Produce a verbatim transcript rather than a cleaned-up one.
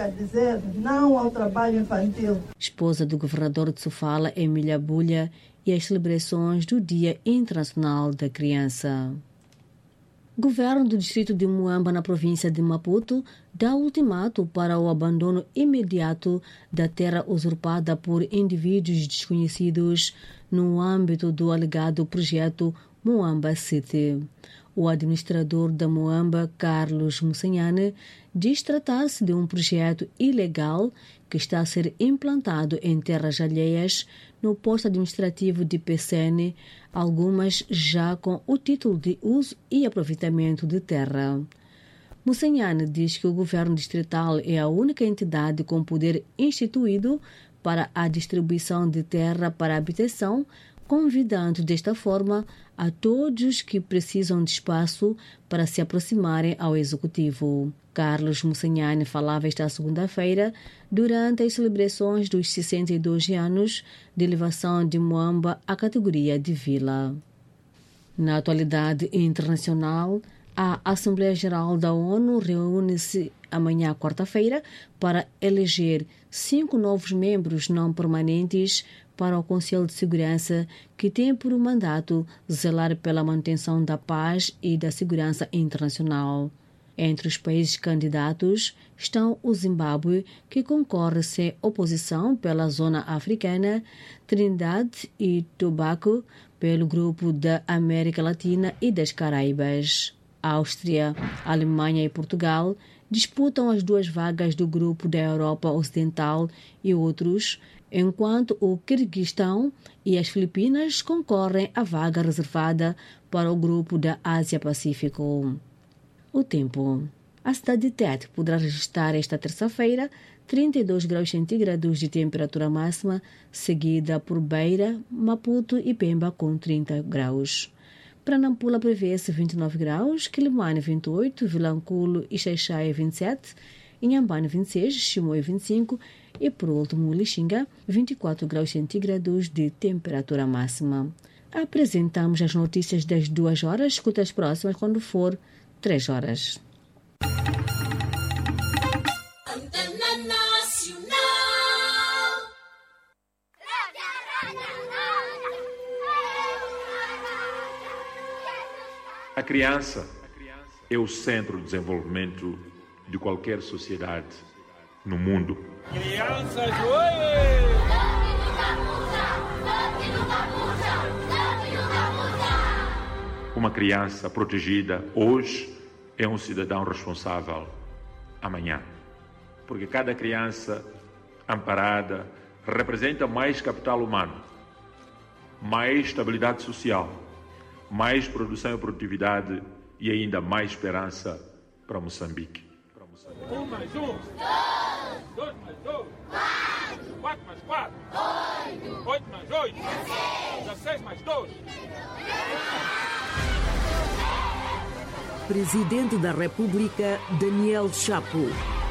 A dizer não ao trabalho infantil. Esposa do governador de Sofala, Emília Bulha, e as celebrações do Dia Internacional da Criança. O governo do distrito de Muamba, na província de Maputo, dá ultimato para o abandono imediato da terra usurpada por indivíduos desconhecidos no âmbito do alegado projeto Muamba City. O administrador da Muamba, Carlos Mussanhane, diz tratar-se de um projeto ilegal que está a ser implantado em terras alheias no posto administrativo de Pecene, algumas já com o título de uso e aproveitamento de terra. Mussanhane diz que o governo distrital é a única entidade com poder instituído para a distribuição de terra para habitação, convidando desta forma a todos que precisam de espaço para se aproximarem ao executivo. Carlos Mussanhane falava esta segunda-feira durante as celebrações dos sessenta e dois anos de elevação de Muamba à categoria de vila. Na atualidade internacional, a Assembleia Geral da ONU reúne-se amanhã, quarta-feira, para eleger cinco novos membros não permanentes para o Conselho de Segurança, que tem por mandato zelar pela manutenção da paz e da segurança internacional. Entre os países candidatos estão o Zimbábue, que concorre sem oposição pela zona africana, Trindade e Tobago pelo grupo da América Latina e das Caraíbas. A Áustria, a Alemanha e Portugal disputam as duas vagas do grupo da Europa Ocidental e outros, enquanto o Quirguistão e as Filipinas concorrem à vaga reservada para o grupo da Ásia-Pacífico. O tempo. A cidade de Tete poderá registrar esta terça-feira trinta e dois graus centígrados de temperatura máxima, seguida por Beira, Maputo e Pemba com trinta graus. Para Nampula prevê-se vinte e nove graus, Quilimane vinte e oito, Vilanculo e Xaixaia vinte e sete, Inhambane vinte e seis, Chimoio vinte e cinco e, por último, Lixinga, vinte e quatro graus centígrados de temperatura máxima. Apresentamos as notícias das duas horas, escuta as próximas quando for três horas. A criança é o centro de desenvolvimento de qualquer sociedade no mundo. Crianças, Uma criança protegida hoje é um cidadão responsável amanhã. Porque cada criança amparada representa mais capital humano, mais estabilidade social, mais produção e produtividade e ainda mais esperança para Moçambique. Para Moçambique. Um mais um. Dois. Dois mais dois. Quatro. Quatro mais quatro. Oito. Oito mais oito. Dezesseis. Dezesseis mais dois. Presidente da República, Daniel Chapo.